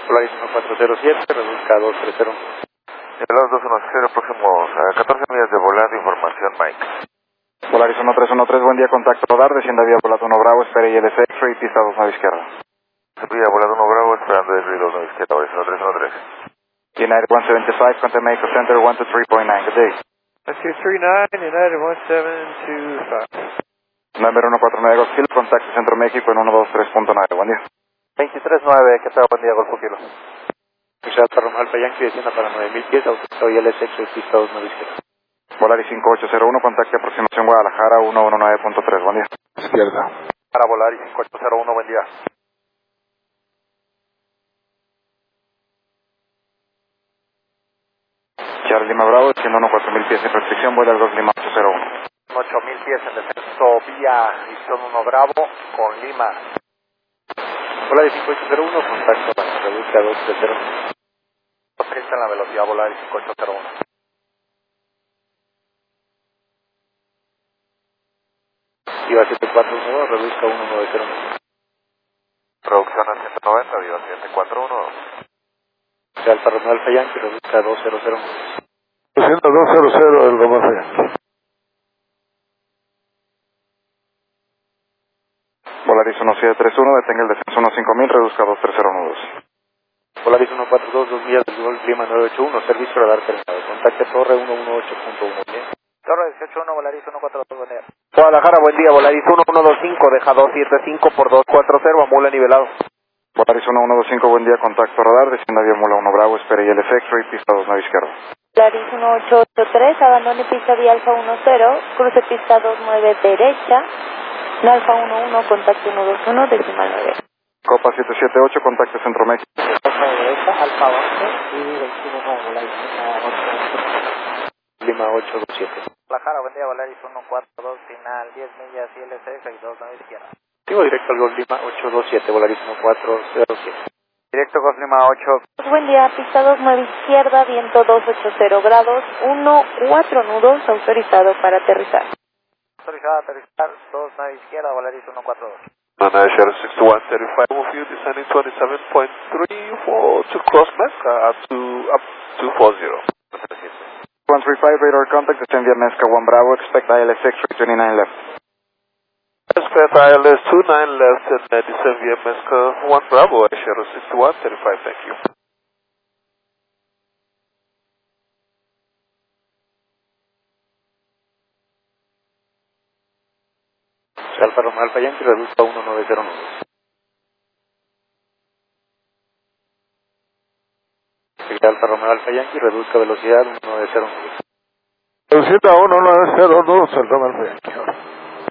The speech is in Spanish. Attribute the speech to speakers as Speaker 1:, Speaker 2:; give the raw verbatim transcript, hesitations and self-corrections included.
Speaker 1: Polaris uno cuatro cero siete, reduzca a dos tres cero.
Speaker 2: Los dos uno cero, próximos a catorce millas de volado, información Mike.
Speaker 3: Polaris uno tres uno tres, buen día, contacto radar, descienda vía volado uno Bravo, espere I L C, X-ray, pista dos nueve izquierda.
Speaker 2: Vía volado uno Bravo, esperando el dos nueve izquierda, uno tres uno tres.
Speaker 3: United one seventy-five, contact Mexico Center one two three point nine, good day.
Speaker 1: one two three nine, United one seven two five.
Speaker 3: Number uno cuatro nueve, Golf Kilo, contacto Centro México en uno dos tres punto nueve, buen día.
Speaker 1: veintitrés nueve, que tal, buen día, Golfo Kilo. Alfa Romeo Alfa Yankee, descienda para nueve mil pies, autorizado I L S, X-ray, pista dos nueve izquierda.
Speaker 3: Volaris cinco ocho cero uno, contacto aproximación Guadalajara uno uno nueve punto tres, buen día.
Speaker 2: Izquierda.
Speaker 1: Para Volaris cinco ocho cero uno, buen día.
Speaker 3: Charlie Lima Bravo, desciendo uno cuatro mil pies sin restricción, vuela al Golf Lima ocho cero uno.
Speaker 1: ocho mil pies en descenso vía Houston uno Bravo con Lima. Volaris cinco ocho cero uno, contacto para reduzca a dos tres cero. treinta en la velocidad Volaris cinco ocho cero uno. Viva siete cuatro uno, reduzca uno nueve cero uno.
Speaker 2: Producción a ciento noventa, Viva siete cuatro uno.
Speaker 1: Alfa Romeo Alfa Yankee, reduzca a dos cero cero.
Speaker 2: Haciendo dos cero cero el Romeo Alfa Yankee.
Speaker 3: Volaris uno siete tres uno, detenga el descenso uno cinco mil, reduzca a dos tres cero uno dos.
Speaker 1: Volaris uno cuatro dos, dos millas del Golf Lima nueve ocho uno, servicio radar terminado. Contacte Torre uno uno ocho punto uno. Torre dieciocho uno, Volaris uno cuatro dos, buen día. Guadalajara, buen día, Volaris uno uno dos cinco, deja dos siete cinco por dos cuatro cero, amula nivelado.
Speaker 3: Volaris uno uno dos cinco, buen día, contacto radar, descienda vía Mula uno Bravo, espere I L C, X-ray, pista dos nueve izquierda.
Speaker 4: Volaris uno ocho ocho tres, abandone pista vía Alfa uno cero, cruce pista dos nueve derecha, Alfa uno uno, contacto uno dos uno, decimal nueve.
Speaker 3: Copa siete siete ocho, contacto Centro México.
Speaker 4: Alfa derecha, Alfa once y veintiuno, Volaris
Speaker 1: Lima ocho dos siete. Guadalajara, buen día, Volaris uno cuatro dos, final diez millas, I L C, seis dos nueve izquierda. Sigo directo al Golf Lima ocho dos siete, Volaris uno cuatro cero siete. Directo Golf Lima ocho.
Speaker 4: Buen día, pista dos nueve izquierda, viento dos ochenta grados, uno cuatro nudos, autorizado para aterrizar.
Speaker 1: Autorizado a aterrizar, dos nueve izquierda, Volaris uno cuatro dos.
Speaker 2: Manager six one three five, move you descending twenty-seven point three four to cross Mezca up to up to four zero.
Speaker 3: one three five, radar contact, descend via Mezca one Bravo, expect I L S X, twenty-nine left.
Speaker 2: Expect I L S two nine left and uh, descend via Mezca one Bravo, Air six one three five, thank you.
Speaker 1: Alfa Romeo Alfa Yankee, reduzca uno nueve cero nueve. Alfa Romeo Alfa Yankee, reduzca velocidad uno nueve cero nueve.
Speaker 2: Velocidad uno nueve cero nueve, el Romeo Alfa Yankee.